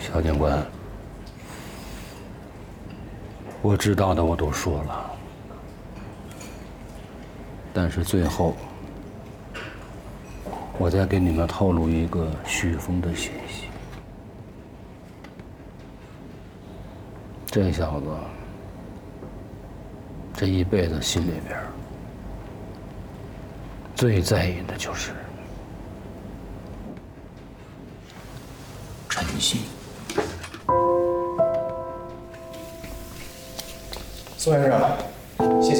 肖警官，我知道的我都说了，但是最后，我再给你们透露一个许峰的信息。这小子，这一辈子心里边最在意的就是陈曦。 宋先生，谢谢。